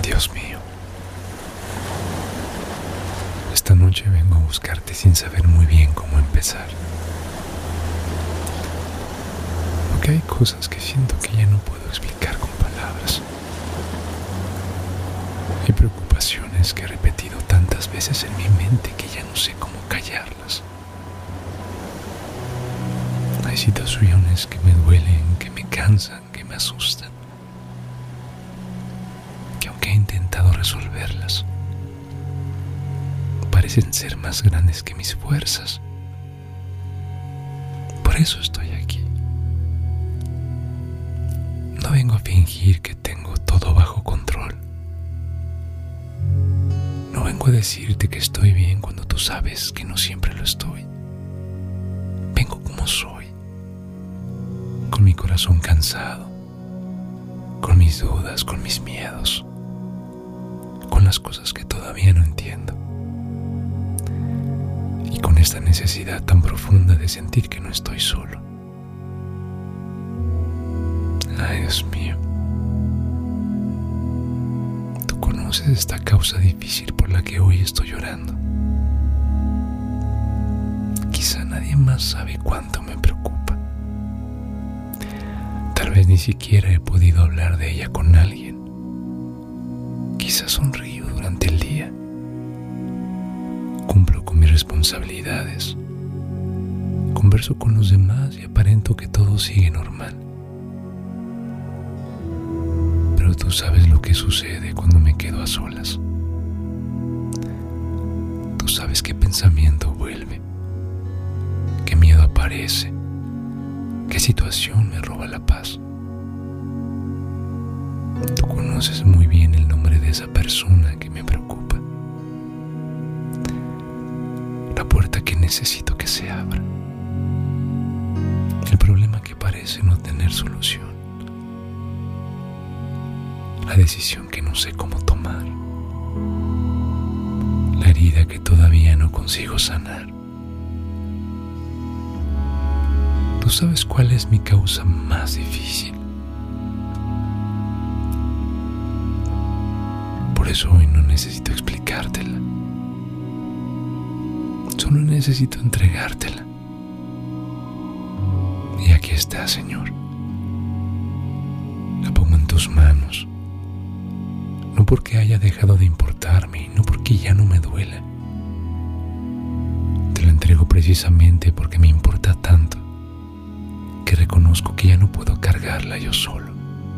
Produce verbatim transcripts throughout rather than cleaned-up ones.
Dios mío, esta noche vengo a buscarte sin saber muy bien cómo empezar. Porque hay cosas que siento que ya no puedo explicar con palabras. Hay preocupaciones que he repetido tantas veces en mi mente que ya no sé cómo callarlas. Hay situaciones que me duelen, que me cansan, que me asustan. Que aunque he intentado resolverlas, parecen ser más grandes que mis fuerzas. Por eso estoy aquí. No vengo a fingir que tengo todo bajo control. No vengo a decirte que estoy bien cuando tú sabes que no siempre lo estoy. Vengo como soy, con mi corazón cansado, con mis dudas, con mis miedos, con las cosas que todavía no entiendo. Y con esta necesidad tan profunda de sentir que no estoy solo. Ay, Dios mío. Tú conoces esta causa difícil por la que hoy estoy llorando. Quizá nadie más sabe cuánto me preocupa. Tal vez ni siquiera he podido hablar de ella con alguien. Quizá sonrío durante el día. Cumplo con mis responsabilidades. Converso con los demás y aparento que todo sigue normal. Pero tú sabes lo que sucede cuando me quedo a solas. Tú sabes qué pensamiento vuelve, qué miedo aparece, qué situación me roba la paz. Tú conoces muy bien el nombre de esa persona que me preocupa. La puerta que necesito que se abra. El problema que parece no tener solución. La decisión que no sé cómo tomar. La herida que todavía no consigo sanar. ¿Tú sabes cuál es mi causa más difícil? Por eso hoy no necesito explicártela. Solo necesito entregártela. Y aquí está, Señor. La pongo en tus manos. No porque haya dejado de importarme, no porque ya no me duela. Te la entrego precisamente porque me importa tanto que reconozco que ya no puedo cargarla yo solo.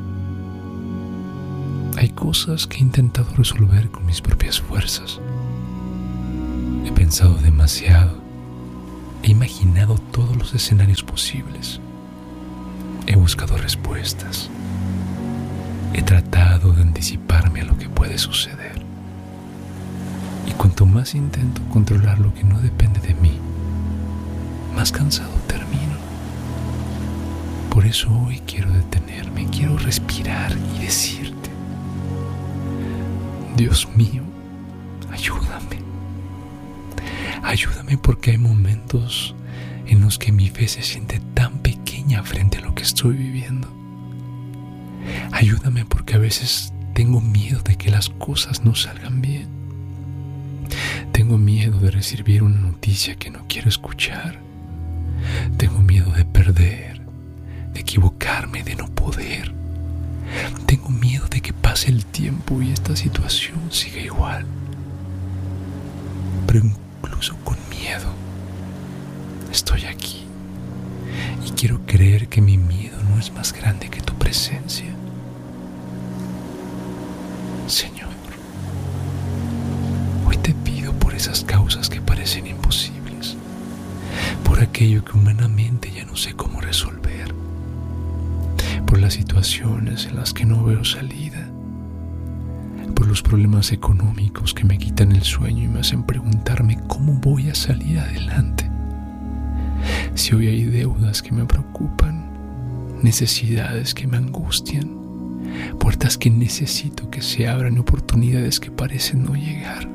Hay cosas que he intentado resolver con mis propias fuerzas. He pensado demasiado. He imaginado todos los escenarios posibles. He buscado respuestas. He tratado de anticiparme a lo que puede suceder. Y cuanto más intento controlar lo que no depende de mí, más cansado termino. Por eso hoy quiero detenerme, quiero respirar y decirte: Dios mío, ayúdame. Ayúdame porque hay momentos en los que mi fe se siente tan pequeña frente a lo que estoy viviendo. Ayúdame porque a veces tengo miedo de que las cosas no salgan bien. Tengo miedo de recibir una noticia que no quiero escuchar. Tengo miedo de perder, de equivocarme, de no poder. Tengo miedo de que pase el tiempo y esta situación siga igual. Pero incluso con miedo, estoy aquí. Y quiero creer que mi miedo no es más grande que tu presencia. Señor, hoy te pido por esas causas que parecen imposibles, por aquello que humanamente ya no sé cómo resolver, por las situaciones en las que no veo salida, por los problemas económicos que me quitan el sueño y me hacen preguntarme cómo voy a salir adelante. Si hoy hay deudas que me preocupan, necesidades que me angustian, puertas que necesito que se abran y oportunidades que parecen no llegar.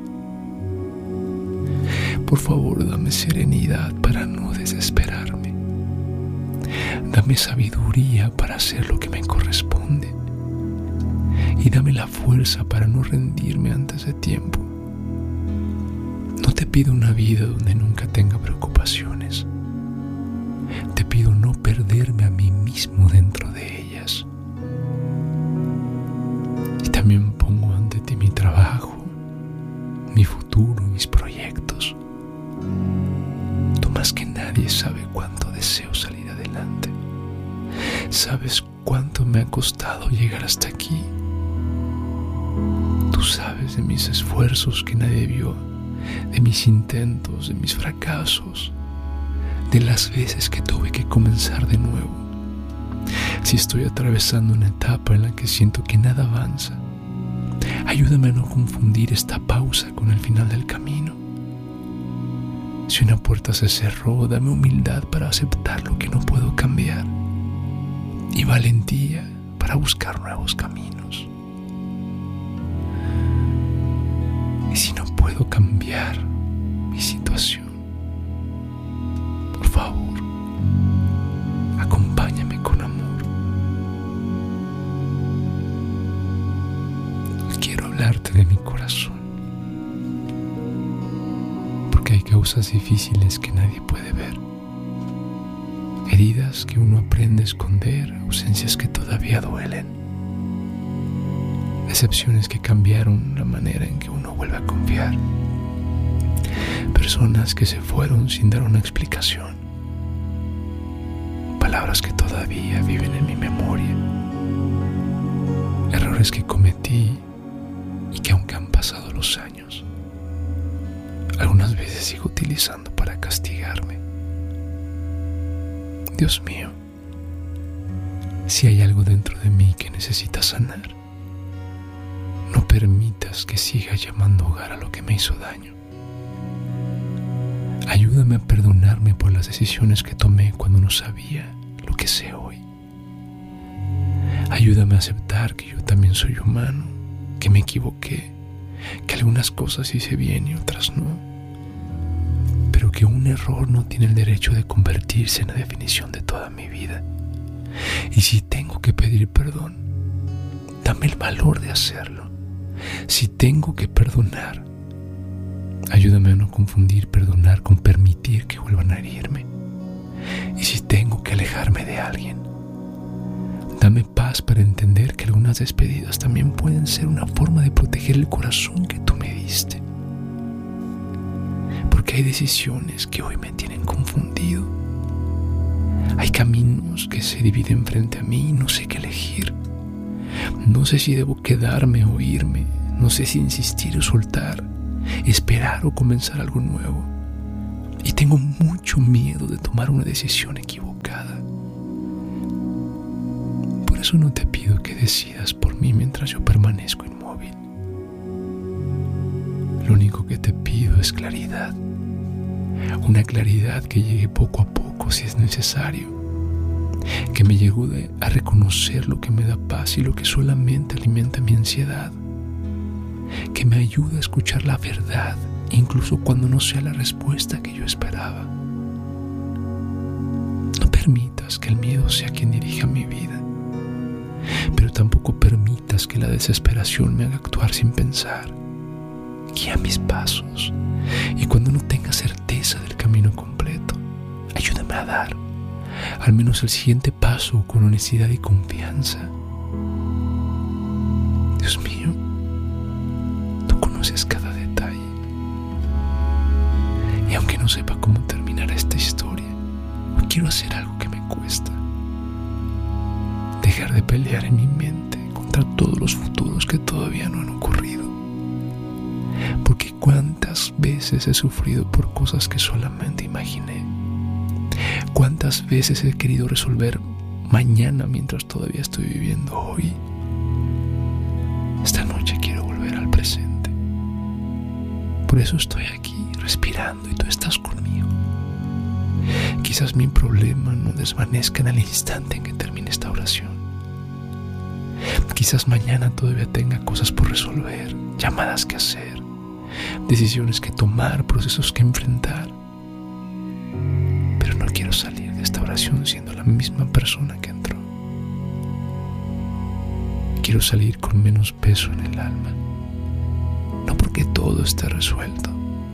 Por favor, dame serenidad para no desesperarme. Dame sabiduría para hacer lo que me corresponde. y dame la fuerza para no rendirme antes de tiempo. No te pido una vida donde nunca tenga preocupaciones. Te pido no perderme a mí mismo dentro de ellas. Y también pongo ante ti mi trabajo, mi futuro, mis proyectos. Tú más que nadie sabes cuánto deseo salir adelante. Sabes cuánto me ha costado llegar hasta aquí. Tú sabes de mis esfuerzos que nadie vio, de mis intentos, de mis fracasos, de las veces que tuve que comenzar de nuevo. Si estoy atravesando una etapa en la que siento que nada avanza, ayúdame a no confundir esta pausa con el final del camino. Si una puerta se cerró, dame humildad para aceptar lo que no puedo cambiar y valentía para buscar nuevos caminos. Y si no puedo cambiar mi situación, por favor, acompáñame con amor. Quiero hablarte de mi corazón, porque hay causas difíciles que nadie puede ver, heridas que uno aprende a esconder, ausencias que todavía duelen, decepciones que cambiaron la manera en que uno vuelve a confiar, personas que se fueron sin dar una explicación, palabras que todavía viven en mi memoria, errores que cometí y que aunque han pasado los años, algunas veces sigo utilizando para castigarme. Dios mío, si hay algo dentro de mí que necesita sanar, no permitas que siga llamando hogar a lo que me hizo daño. Ayúdame a perdonarme por las decisiones que tomé cuando no sabía lo que sé hoy. Ayúdame a aceptar que yo también soy humano, que me equivoqué, que algunas cosas hice bien y otras no, pero que un error no tiene el derecho de convertirse en la definición de toda mi vida. Y si tengo que pedir perdón, dame el valor de hacerlo. Si tengo que perdonar, ayúdame a no confundir perdonar con permitir que vuelvan a herirme. Y si tengo que alejarme de alguien, dame paz para entender que algunas despedidas también pueden ser una forma de proteger el corazón que tú me diste. Porque hay decisiones que hoy me tienen confundido. Hay caminos que se dividen frente a mí y no sé qué elegir. No sé si debo quedarme o irme. No sé si insistir o soltar, esperar o comenzar algo nuevo. Y tengo mucho miedo de tomar una decisión equivocada. Por eso no te pido que decidas por mí mientras yo permanezco inmóvil. Lo único que te pido es claridad. Una claridad que llegue poco a poco si es necesario. Que me ayude a reconocer lo que me da paz y lo que solamente alimenta mi ansiedad. Que me ayude a escuchar la verdad, incluso cuando no sea la respuesta que yo esperaba. No permitas que el miedo sea quien dirija mi vida, pero tampoco permitas que la desesperación me haga actuar sin pensar. Guía mis pasos, y cuando no tenga certeza del camino completo, ayúdame a dar al menos el siguiente paso con honestidad y confianza. Dios mío, tú conoces cada detalle. Y aunque no sepa cómo terminará esta historia, hoy quiero hacer algo que me cuesta. Dejar de pelear en mi mente contra todos los futuros que todavía no han ocurrido. Porque cuántas veces he sufrido por cosas que solamente imaginé. ¿Cuántas veces he querido resolver mañana mientras todavía estoy viviendo hoy? Esta noche quiero volver al presente. Por eso estoy aquí, respirando, y tú estás conmigo. Quizás mi problema no desvanezca en el instante en que termine esta oración. Quizás mañana todavía tenga cosas por resolver, llamadas que hacer, decisiones que tomar, procesos que enfrentar. Pero no quiero salir de esta oración siendo la misma persona que entró. quiero salir con menos peso en el alma. No porque todo esté resuelto,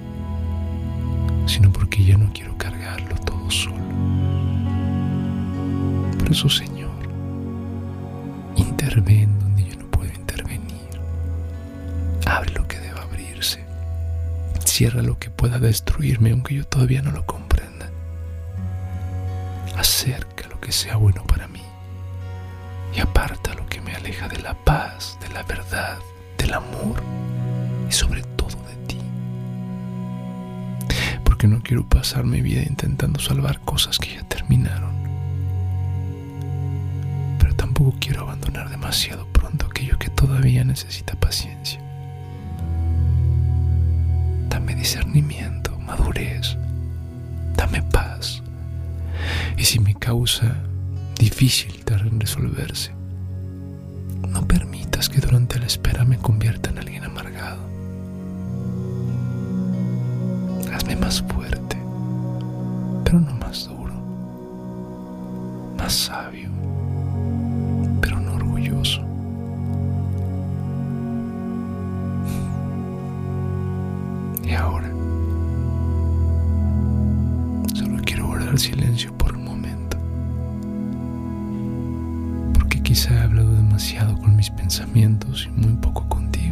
sino porque ya no quiero cargarlo todo solo. Por eso, Señor, interven donde yo no puedo intervenir. Abre lo que deba abrirse. Cierra lo que pueda destruirme, aunque yo todavía no lo comprenda. Acerca lo que sea bueno para mí y aparta lo que me aleja de la paz, de la verdad, del amor y sobre todo de ti. Porque no quiero pasar mi vida intentando salvar cosas que ya terminaron. Pero tampoco quiero abandonar demasiado pronto aquello que todavía necesita paciencia. Dame discernimiento, madurez, dame paz. Y si me causa difícil tardar en resolverse, no permitas que durante la espera me convierta en alguien amargado. Hazme más fuerte, pero no más duro, más sabio, pero no orgulloso. Y ahora, solo quiero guardar silencio por un momento, porque quizá he hablado demasiado con mis pensamientos y muy poco contigo.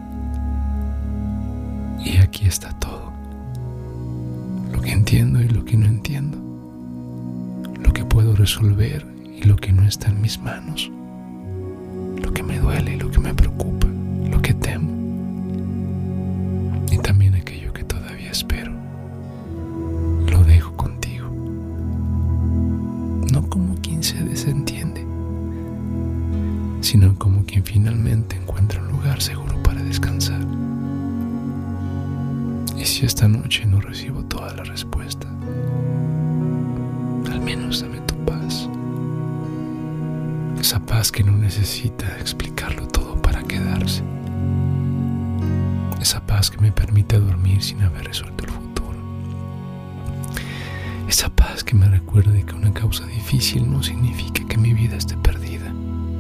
Y aquí está todo, lo que entiendo y lo que no entiendo, lo que puedo resolver y lo que no está en mis manos, lo que me duele y lo que me preocupa, lo que temo, y también aquello que todavía espero. Lo dejo contigo, no como quien se desentiende, sino como quien finalmente encuentra un lugar seguro para descansar. Y si esta noche no recibo toda la respuesta, al menos dame tu paz. Esa paz que no necesita explicarlo todo para quedarse. Esa paz que me permite dormir sin haber resuelto el futuro. Esa paz que me recuerde que una causa difícil no significa que mi vida esté perdida.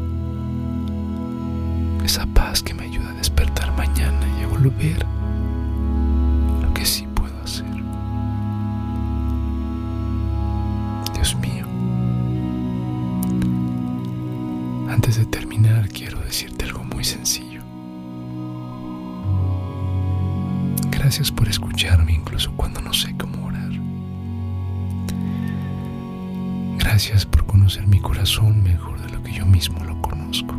Esa paz que me ayuda a despertar mañana y a volver lo que sí puedo hacer. Dios mío, antes de terminar quiero decirte algo muy sencillo. Gracias por escucharme incluso cuando no sé cómo orar. Gracias por conocer mi corazón mejor de lo que yo mismo lo conozco.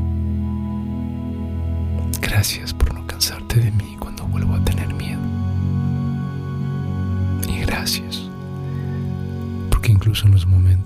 Gracias por no cansarte de mí cuando vuelvo a tener miedo. Y gracias porque incluso en los momentos